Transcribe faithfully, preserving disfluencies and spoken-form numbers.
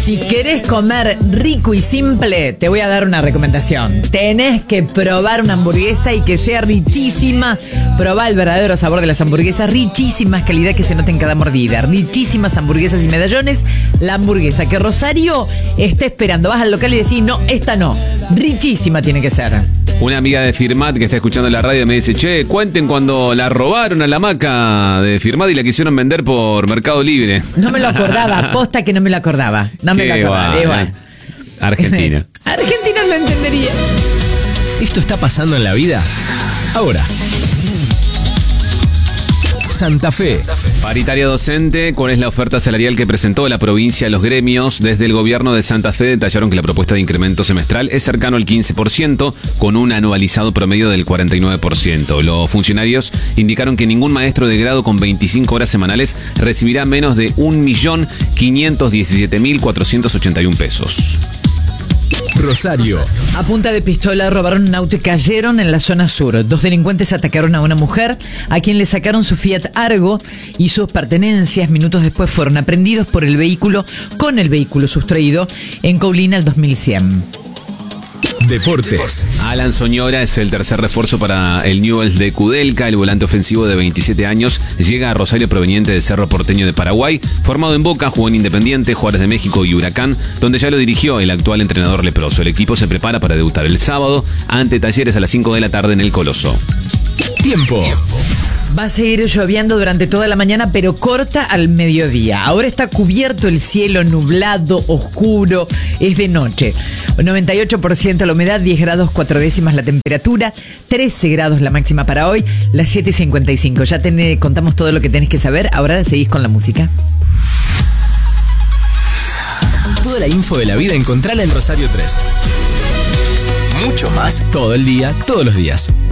Si querés comer rico y simple, te voy a dar una recomendación. Tenés que probar una hamburguesa y que sea richísima. Probá el verdadero sabor de las hamburguesas, richísimas, calidad que se nota en cada mordida. Richísimas hamburguesas y medallones. La hamburguesa que Rosario está esperando. Vas al local y decís, no, esta no. Richísima tiene que ser. Una amiga de Firmat que está escuchando la radio me dice, che, cuenten cuando la robaron a la hamaca de Firmat y la quisieron vender por Mercado Libre. No me lo acordaba, posta que no me lo acordaba. No me Qué lo acordaba. guay. Eh, bueno. Argentina. Argentina lo entendería. ¿Esto está pasando en la vida? Ahora. Santa Fe. Paritaria docente, ¿cuál es la oferta salarial que presentó la provincia a los gremios? Desde el gobierno de Santa Fe detallaron que la propuesta de incremento semestral es cercano al quince por ciento, con un anualizado promedio del cuarenta y nueve por ciento. Los funcionarios indicaron que ningún maestro de grado con veinticinco horas semanales recibirá menos de un millón quinientos diecisiete mil cuatrocientos ochenta y uno pesos. Rosario. A punta de pistola robaron un auto y cayeron en la zona sur. Dos delincuentes atacaron a una mujer a quien le sacaron su Fiat Argo y sus pertenencias. Minutos después fueron aprehendidos por el vehículo, con el vehículo sustraído en Coulina al dos mil cien. Deportes. Alan Soñora es el tercer refuerzo para el Newell's de Kudelka. El volante ofensivo de veintisiete años llega a Rosario proveniente de Cerro Porteño de Paraguay. Formado en Boca, jugó en Independiente, Juárez de México y Huracán, donde ya lo dirigió el actual entrenador leproso. El equipo se prepara para debutar el sábado ante Talleres a las cinco de la tarde en el Coloso. Tiempo. Va a seguir lloviendo durante toda la mañana, pero corta al mediodía. Ahora está cubierto el cielo, nublado, oscuro, es de noche. noventa y ocho por ciento la humedad, diez grados cuatro décimas la temperatura, trece grados la máxima para hoy, las siete y cincuenta y cinco. Ya te contamos todo lo que tenés que saber, ahora seguís con la música. Toda la info de la vida encontrala en Rosario tres. Mucho más todo el día, todos los días.